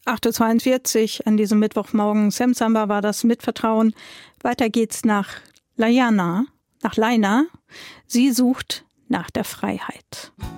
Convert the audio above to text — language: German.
8.42 Uhr an diesem Mittwochmorgen. Sam Samba war das mit Vertrauen. Weiter geht's nach Laina. Sie sucht nach der Freiheit.